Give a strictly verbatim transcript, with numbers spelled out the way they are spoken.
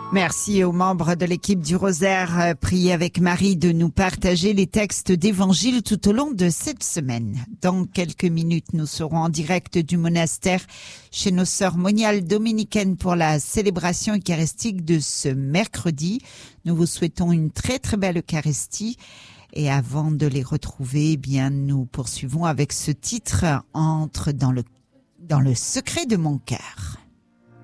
Merci aux membres de l'équipe du Rosaire. Priez avec Marie de nous partager les textes d'évangile tout au long de cette semaine. Dans quelques minutes, nous serons en direct du monastère chez nos sœurs moniales dominicaines pour la célébration eucharistique de ce mercredi. Nous vous souhaitons une très très belle Eucharistie. Et avant de les retrouver, eh bien, nous poursuivons avec ce titre, Entre dans le, dans le secret de mon cœur.